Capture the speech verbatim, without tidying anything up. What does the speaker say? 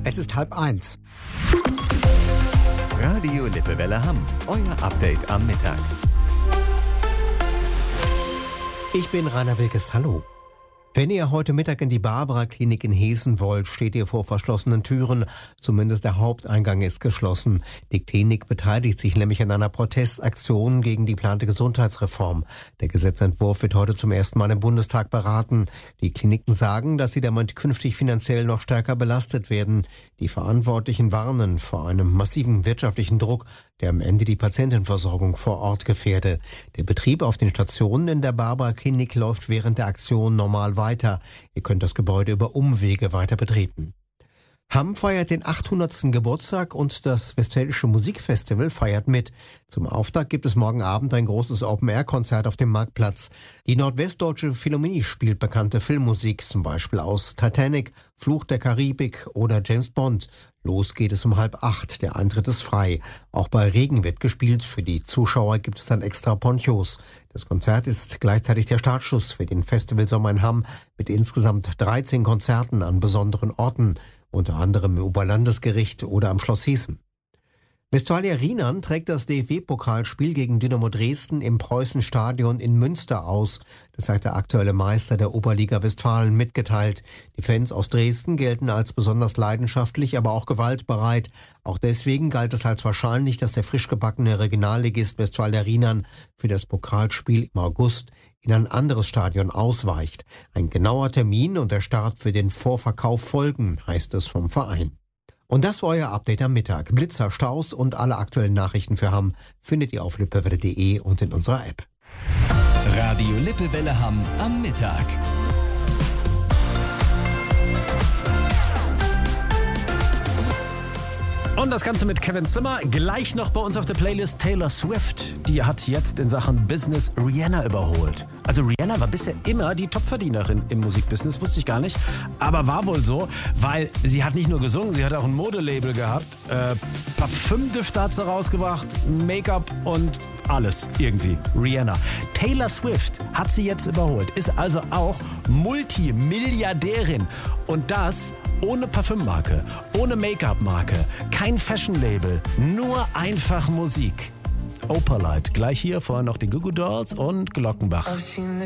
Es ist halb eins. Radio Lippewelle Hamm, euer Update am Mittag. Ich bin Rainer Wilkes, hallo. Wenn ihr heute Mittag in die Barbara-Klinik in Hessen wollt, steht ihr vor verschlossenen Türen. Zumindest der Haupteingang ist geschlossen. Die Klinik beteiligt sich nämlich an einer Protestaktion gegen die geplante Gesundheitsreform. Der Gesetzentwurf wird heute zum ersten Mal im Bundestag beraten. Die Kliniken sagen, dass sie damit künftig finanziell noch stärker belastet werden. Die Verantwortlichen warnen vor einem massiven wirtschaftlichen Druck, der am Ende die Patientenversorgung vor Ort gefährde. Der Betrieb auf den Stationen in der Barbara-Klinik läuft während der Aktion normal weiter. Ihr könnt das Gebäude über Umwege weiter betreten. Hamm feiert den achthundertsten Geburtstag und das Westfälische Musikfestival feiert mit. Zum Auftakt gibt es morgen Abend ein großes Open-Air-Konzert auf dem Marktplatz. Die Nordwestdeutsche Philharmonie spielt bekannte Filmmusik, zum Beispiel aus Titanic, Fluch der Karibik oder James Bond. Los geht es um halb acht, der Eintritt ist frei. Auch bei Regen wird gespielt, für die Zuschauer gibt es dann extra Ponchos. Das Konzert ist gleichzeitig der Startschuss für den Festivalsommer in Hamm mit insgesamt dreizehn Konzerten an besonderen Orten, unter anderem im Oberlandesgericht oder am Schloss Hessen. Westfalia Riemann trägt das D F B-Pokalspiel gegen Dynamo Dresden im Preußenstadion in Münster aus. Das hat der aktuelle Meister der Oberliga Westfalen mitgeteilt. Die Fans aus Dresden gelten als besonders leidenschaftlich, aber auch gewaltbereit. Auch deswegen galt es als wahrscheinlich, dass der frisch gebackene Regionalligist Westfalia Riemann für das Pokalspiel im August in ein anderes Stadion ausweicht. Ein genauer Termin und der Start für den Vorverkauf folgen, heißt es vom Verein. Und das war euer Update am Mittag. Blitzer, Staus und alle aktuellen Nachrichten für Hamm findet ihr auf lippewelle punkt de und in unserer App. Radio Lippewelle Hamm am Mittag. Und das Ganze mit Kevin Zimmer. Gleich noch bei uns auf der Playlist Taylor Swift. Die hat jetzt in Sachen Business Rihanna überholt. Also Rihanna war bisher immer die Topverdienerin im Musikbusiness, wusste ich gar nicht. Aber war wohl so, weil sie hat nicht nur gesungen, sie hat auch ein Modelabel gehabt. Äh, Parfümdüfte hat sie rausgebracht, Make-up und alles irgendwie. Rihanna. Taylor Swift hat sie jetzt überholt, ist also auch Multimilliardärin. Und das ohne Parfümmarke, ohne Make-up-Marke, kein Fashion-Label, nur einfach Musik. Opalite, gleich hier, vorher noch die Goo Goo Dolls und Glockenbach. I've seen the